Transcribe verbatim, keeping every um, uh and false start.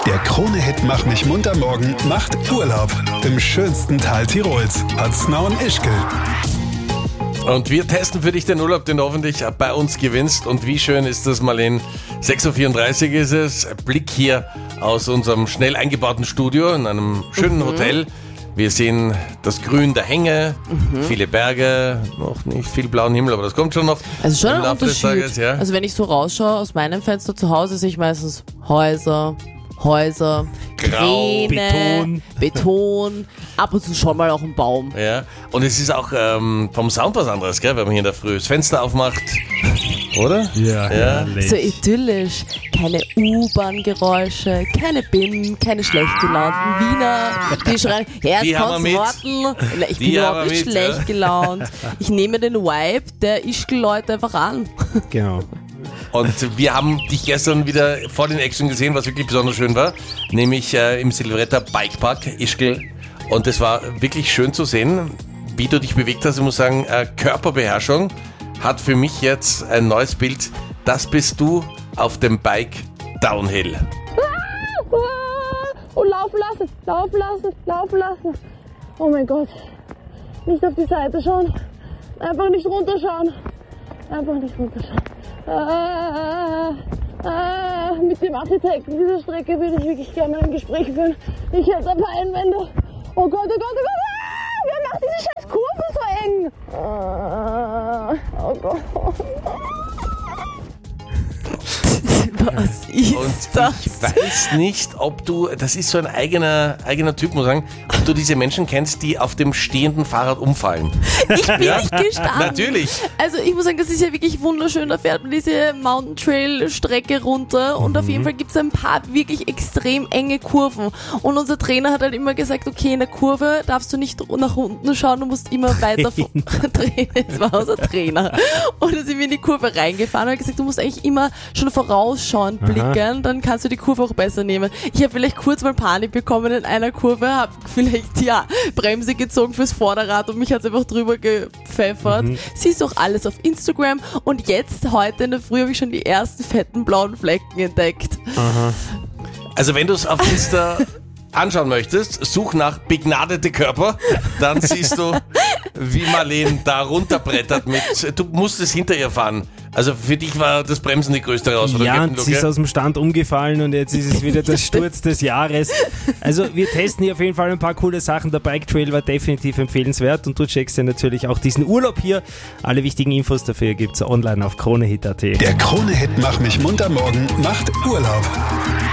Der Krone-Hit Mach mich munter morgen macht Urlaub im schönsten Tal Tirols, Paznau und Ischgl. Und wir testen für dich den Urlaub, den du hoffentlich bei uns gewinnst. Und wie schön ist das, Marlene? sechs Uhr vierunddreißig ist es. Blick hier aus unserem schnell eingebauten Studio in einem schönen mhm. Hotel. Wir sehen das Grün der Hänge, mhm. viele Berge, noch nicht viel blauen Himmel, aber das kommt schon noch. Also schon ein Unterschied. Tages, ja. Also wenn ich so rausschaue aus meinem Fenster zu Hause, sehe ich meistens Häuser, Häuser, Grau, Kräne, Beton. Beton, ab und zu schon mal auch ein Baum. Ja, und es ist auch ähm, vom Sound was anderes, gell, wenn man hier in der Früh das Fenster aufmacht, oder? Ja, ja. So idyllisch. Keine U-Bahn-Geräusche, keine B I M, keine schlecht gelaunten Wiener, die schreien, ja, Die jetzt haben wir kannst du warten. Ich Die bin überhaupt haben wir nicht mit, schlecht ja. gelaunt. Ich nehme den Vibe der Ischgl-Leute einfach an. Genau. Und wir haben dich gestern wieder vor den Action gesehen, was wirklich besonders schön war, nämlich äh, im Silvretta Bikepark Ischgl. Und es war wirklich schön zu sehen, wie du dich bewegt hast. Ich muss sagen, äh, Körperbeherrschung hat für mich jetzt ein neues Bild. Das bist du auf dem Bike Downhill. Und laufen lassen, laufen lassen, laufen lassen. Oh mein Gott. Nicht auf die Seite schauen. Einfach nicht runterschauen. Einfach nicht runterschauen. Ah, ah, mit dem Architekten dieser Strecke würde ich wirklich gerne ein Gespräch führen. Ich hätte ein paar Einwände. Oh Gott, oh Gott, oh Gott. Ah, wer macht diese scheiß Kurve so eng? Ah, oh Gott. Was ist Und das? ich weiß nicht, ob du, das ist so ein eigener, eigener Typ, muss ich sagen, ob du diese Menschen kennst, die auf dem stehenden Fahrrad umfallen. Ich bin nicht gestanden. Natürlich. Also ich muss sagen, das ist ja wirklich wunderschön. Da fährt man diese Mountain Trail Strecke runter und auf jeden Fall gibt es ein paar wirklich extrem enge Kurven. Und unser Trainer hat halt immer gesagt, okay, in der Kurve darfst du nicht nach unten schauen, du musst immer weiter drehen. Das war unser Trainer. Und dann sind wir in die Kurve reingefahren und hat gesagt, du musst eigentlich immer schon vorausschauend blicken, dann kannst du die Kurve auch besser nehmen. Ich habe vielleicht kurz mal Panik bekommen in einer Kurve, habe vielleicht ja Bremse gezogen fürs Vorderrad und mich hat es einfach drüber gepfeffert. Mhm. Siehst du auch alles auf Instagram und jetzt, heute in der Früh, habe ich schon die ersten fetten blauen Flecken entdeckt. Aha. Also wenn du es auf Insta anschauen möchtest, such nach begnadete Körper, dann siehst du, wie Marlene da runterbrettert mit, du musstest hinter ihr fahren. Also für dich war das Bremsen die größte Herausforderung. Ja, und sie ist aus dem Stand umgefallen und jetzt ist es wieder der Sturz des Jahres. Also wir testen hier auf jeden Fall ein paar coole Sachen. Der Bike Trail war definitiv empfehlenswert und du checkst ja natürlich auch diesen Urlaub hier. Alle wichtigen Infos dafür gibt's online auf kronehit punkt at. Der Krone-Hit Mach mich munter morgen macht Urlaub.